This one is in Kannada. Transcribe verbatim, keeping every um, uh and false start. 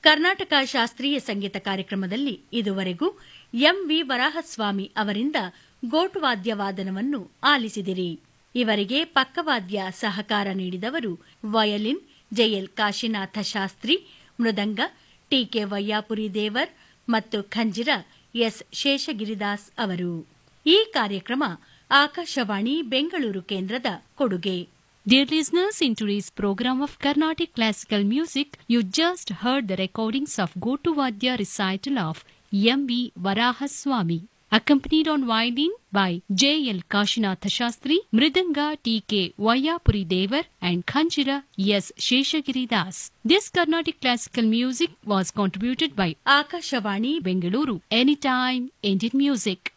ಕರ್ನಾಟಕ ಶಾಸ್ತ್ರೀಯ ಸಂಗೀತ ಕಾರ್ಯಕ್ರಮದಲ್ಲಿ ಇದುವರೆಗೂ ಎಂವಿ ವರಾಹಸ್ವಾಮಿ ಅವರಿಂದ ಗೋಟುವಾದ್ಯ ವಾದನವನ್ನು ಆಲಿಸಿದಿರಿ. ಇವರಿಗೆ ಪಕ್ಕವಾದ್ಯ ಸಹಕಾರ ನೀಡಿದವರು ವಯಲಿನ್ ಜೆಎಲ್ ಕಾಶಿನಾಥ ಶಾಸ್ತ್ರಿ, ಮೃದಂಗ ಟಿಕೆ ವಯ್ಯಾಪುರಿ ದೇವರ್ ಮತ್ತು ಖಂಜಿರ ಎಸ್ ಶೇಷಗಿರಿದಾಸ್ ಅವರು. ಈ ಕಾರ್ಯಕ್ರಮ ಆಕಾಶವಾಣಿ ಬೆಂಗಳೂರು ಕೇಂದ್ರದ ಕೊಡುಗೆ. Dear listeners, in today's program of Carnatic Classical Music, you just heard the recordings of Gotuvadya recital of M V Varahaswamy, accompanied on violin by J L Kashinatha Shastri, Mridanga T K Vayapuri Devar, and Khanjira S Sheshagiri Das. This Carnatic Classical Music was contributed by Akashvani Bengaluru. Anytime Indian Music.